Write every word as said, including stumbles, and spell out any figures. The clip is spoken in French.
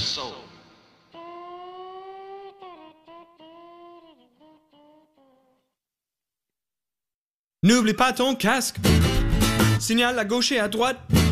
soul. N'oublie pas ton casque. Signale à gauche et à droite.